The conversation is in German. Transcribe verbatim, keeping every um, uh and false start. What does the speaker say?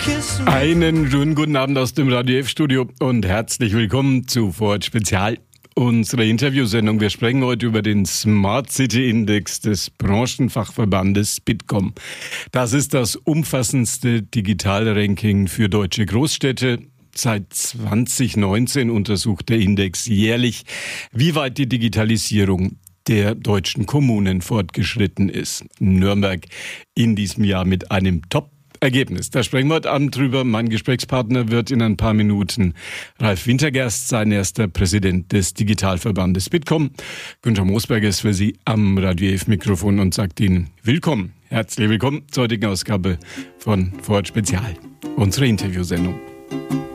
Einen schönen guten Abend aus dem Radio F-Studio und herzlich willkommen zu Vorort Spezial, unsere Interviewsendung. Wir sprechen heute über den Smart City Index des Branchenfachverbandes Bitkom. Das ist das umfassendste Digitalranking für deutsche Großstädte. Seit zwanzig neunzehn untersucht der Index jährlich, wie weit die Digitalisierung der deutschen Kommunen fortgeschritten ist. Nürnberg in diesem Jahr mit einem Top-Ergebnis. Da sprechen wir heute Abend drüber. Mein Gesprächspartner wird in ein paar Minuten Ralf Wintergerst sein, erster Präsident des Digitalverbandes Bitkom. Günther Moosberger ist für Sie am Radio F-Mikrofon und sagt Ihnen willkommen. Herzlich willkommen zur heutigen Ausgabe von Vorort Spezial, unsere Interviewsendung.